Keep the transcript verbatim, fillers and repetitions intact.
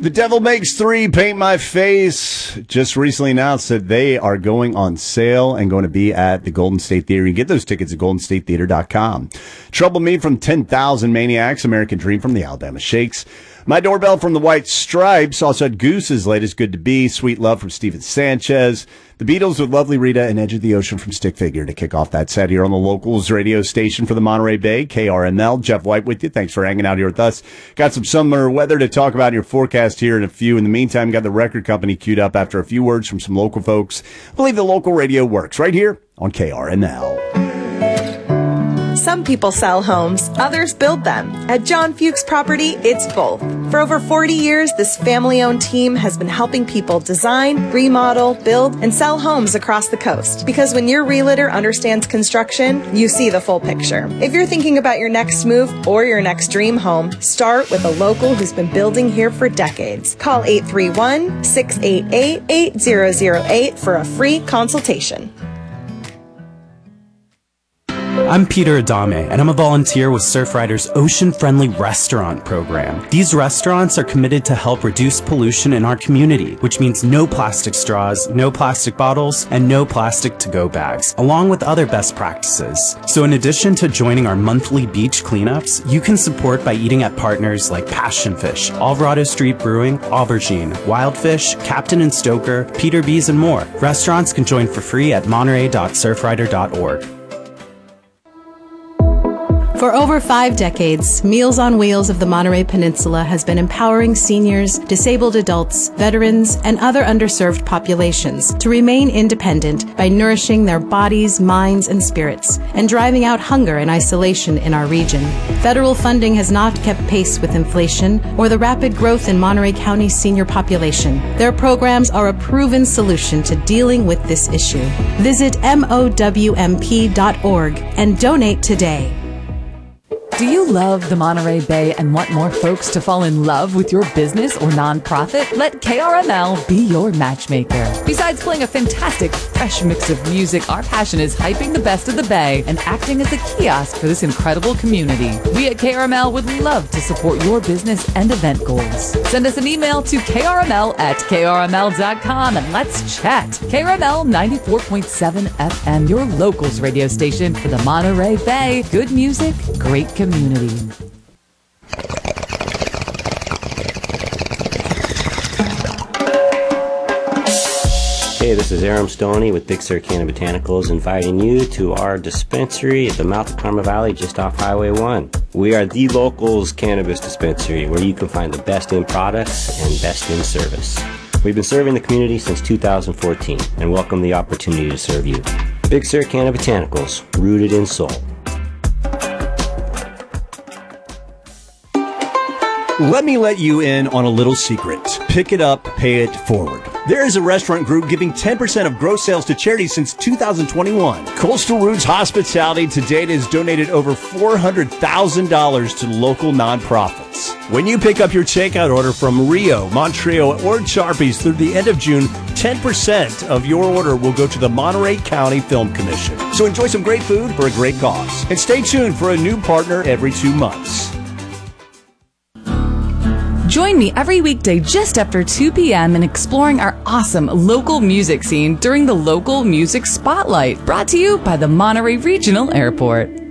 The Devil Makes Three, Paint My Face, just recently announced that they are going on sale and going to be at the Golden State Theater. You can get those tickets at golden state theater dot com. Trouble Me from ten thousand Maniacs, American Dream from the Alabama Shakes, My Doorbell from the White Stripes, also had Goose's latest Good to Be, Sweet Love from Steven Sanchez, the Beatles with Lovely Rita and Edge of the Ocean from Stick Figure to kick off that set here on the Locals radio station for the Monterey Bay, K R M L. Jeff White with you. Thanks for hanging out here with us. Got some summer weather to talk about in your forecast here in a few. In the meantime, got the record company queued up after a few words from some local folks. I believe the local radio works right here on K R M L. Some people sell homes, others build them. At John Fuchs Property, it's both. For over forty years, this family-owned team has been helping people design, remodel, build, and sell homes across the coast. Because when your realtor understands construction, you see the full picture. If you're thinking about your next move or your next dream home, start with a local who's been building here for decades. Call eight three one, six eight eight, eight zero zero eight for a free consultation. I'm Peter Adame, and I'm a volunteer with Surfrider's Ocean-Friendly Restaurant program. These restaurants are committed to help reduce pollution in our community, which means no plastic straws, no plastic bottles, and no plastic to-go bags, along with other best practices. So in addition to joining our monthly beach cleanups, you can support by eating at partners like Passion Fish, Alvarado Street Brewing, Aubergine, Wildfish, Captain and Stoker, Peter B's, and more. Restaurants can join for free at monterey dot surfrider dot org. For over five decades, Meals on Wheels of the Monterey Peninsula has been empowering seniors, disabled adults, veterans, and other underserved populations to remain independent by nourishing their bodies, minds, and spirits, and driving out hunger and isolation in our region. Federal funding has not kept pace with inflation or the rapid growth in Monterey County's senior population. Their programs are a proven solution to dealing with this issue. Visit M O W M P dot org and donate today. Do you love the Monterey Bay and want more folks to fall in love with your business or nonprofit? Let K R M L be your matchmaker. Besides playing a fantastic, fresh mix of music, our passion is hyping the best of the Bay and acting as a kiosk for this incredible community. We at K R M L would love to support your business and event goals. Send us an email to K R M L at K R M L dot com and let's chat. K R M L ninety-four point seven F M, your locals radio station for the Monterey Bay. Good music, great community. Community. Hey, this is Aram Stoney with Big Sur Canna Botanicals inviting you to our dispensary at the mouth of Karma Valley just off Highway one. We are the locals cannabis dispensary where you can find the best in products and best in service. We've been serving the community since two thousand fourteen and welcome the opportunity to serve you. Big Sur Canna Botanicals, rooted in soul. Let me let you in on a little secret. Pick it up, pay it forward. There is a restaurant group giving ten percent of gross sales to charity since two thousand twenty-one. Coastal Roots Hospitality to date has donated over four hundred thousand dollars to local nonprofits. When you pick up your takeout order from Rio, Montreal, or Charpies through the end of June, ten percent of your order will go to the Monterey County Film Commission. So enjoy some great food for a great cause. And stay tuned for a new partner every two months. Join me every weekday just after two p.m. in exploring our awesome local music scene during the Local Music Spotlight, brought to you by the Monterey Regional Airport.